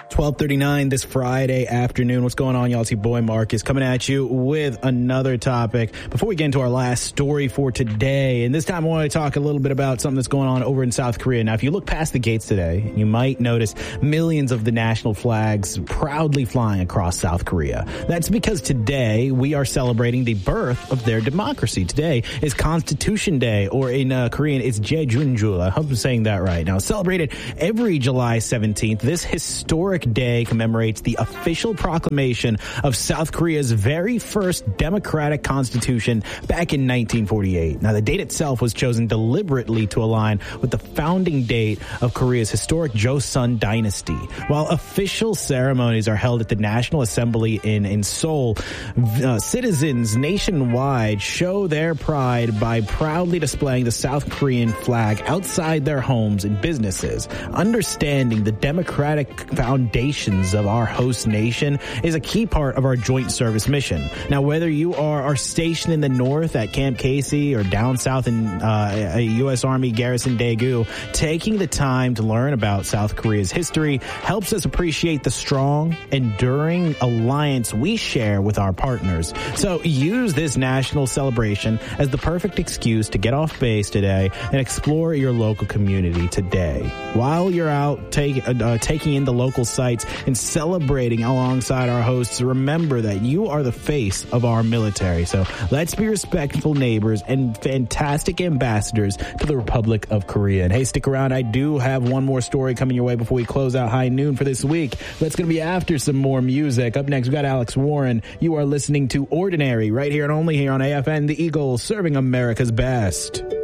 12:39 this Friday afternoon. What's going on, y'all? It's your boy Marcus coming at you with another topic. Before we get into our last story for today, and this time I want to talk a little bit about something that's going on over in South Korea. Now, if you look past the gates today, you might notice millions of the national flags proudly flying across South Korea. That's because today we are celebrating the birth of their democracy. Today is Constitution Day, or in Korean, it's Jaejunjul. I hope I'm saying that right. Now, it's celebrated every July 17th. This historic day commemorates the official proclamation of South Korea's very first democratic constitution back in 1948. Now, the date itself was chosen deliberately to align with the founding date of Korea's historic Joseon dynasty. While official ceremonies are held at the National Assembly in Seoul, citizens nationwide show their pride by proudly displaying the South Korean flag outside their homes and businesses. Understanding the democratic foundations of our host nation is a key part of our joint service mission. Now, whether you are stationed in the north at Camp Casey or down south in a U.S. Army Garrison Daegu, taking the time to learn about South Korea's history helps us appreciate the strong, enduring alliance we share with our partners. So use this national celebration as the perfect excuse to get off base today and explore your local community today. While you're out taking in the local sites and celebrating alongside our hosts, remember that you are the face of our military. So let's be respectful neighbors and fantastic ambassadors to the Republic of Korea. And hey, stick around. I do have one more story coming your way before we close out High Noon for this week. That's going to be after some more music. Up next, we got Alex Warren. You are listening to Ordinary right here and only here on AFN, the Eagle, serving America's best.